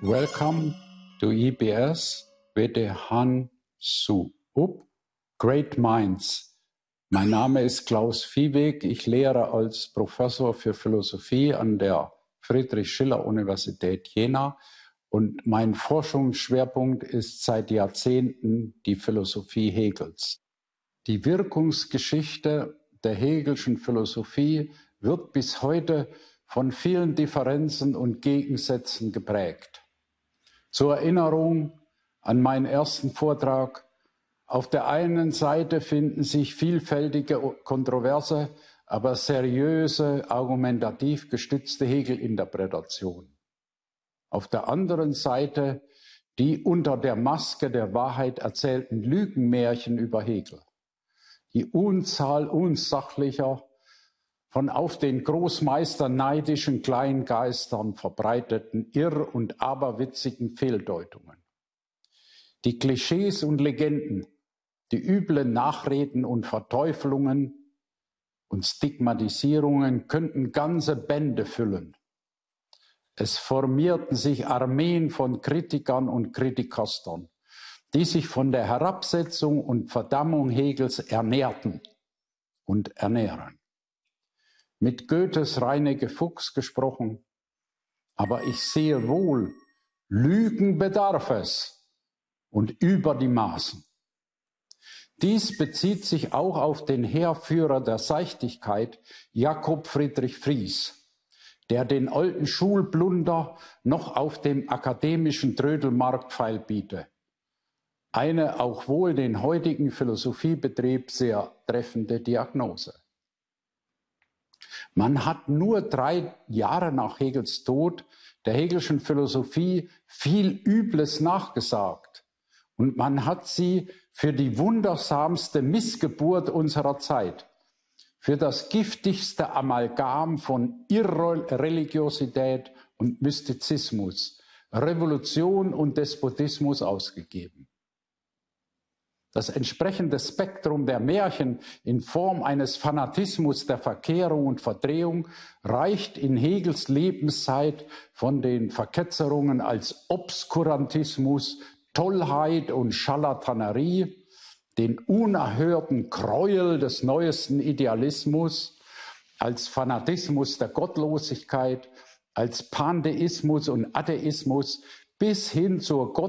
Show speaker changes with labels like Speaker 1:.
Speaker 1: Welcome to EBS with Han Su Up, Great Minds. Mein Name ist Klaus Viehweg. Ich lehre als Professor für Philosophie an der Friedrich-Schiller-Universität Jena und mein Forschungsschwerpunkt ist seit Jahrzehnten die Philosophie Hegels. Die Wirkungsgeschichte der Hegelschen Philosophie wird bis heute von vielen Differenzen und Gegensätzen geprägt. Zur Erinnerung an meinen ersten Vortrag: Auf der einen Seite finden sich vielfältige, kontroverse, aber seriöse, argumentativ gestützte Hegel-Interpretationen. Auf der anderen Seite die unter der Maske der Wahrheit erzählten Lügenmärchen über Hegel. Die Unzahl unsachlicher, von auf den Großmeister neidischen Kleingeistern verbreiteten irr- und aberwitzigen Fehldeutungen. Die Klischees und Legenden, die üblen Nachreden und Verteufelungen und Stigmatisierungen könnten ganze Bände füllen. Es formierten sich Armeen von Kritikern und Kritikastern, die sich von der Herabsetzung und Verdammung Hegels ernährten und ernähren. Mit Goethes Reineke Fuchs gesprochen: Aber ich sehe wohl, Lügen bedarf es und über die Maßen. Dies bezieht sich auch auf den Heerführer der Seichtigkeit, Jakob Friedrich Fries, der den alten Schulblunder noch auf dem akademischen Trödelmarkt feilbiete. Eine auch wohl den heutigen Philosophiebetrieb sehr treffende Diagnose. Man hat nur 3 Jahre nach Hegels Tod der Hegelschen Philosophie viel Übles nachgesagt und man hat sie für die wundersamste Missgeburt unserer Zeit, für das giftigste Amalgam von Irreligiosität und Mystizismus, Revolution und Despotismus ausgegeben. Das entsprechende Spektrum der Märchen in Form eines Fanatismus der Verkehrung und Verdrehung reicht in Hegels Lebenszeit von den Verketzerungen als Obskurantismus, Tollheit und Scharlatanerie, den unerhörten Gräuel des neuesten Idealismus, als Fanatismus der Gottlosigkeit, als Pantheismus und Atheismus bis hin zur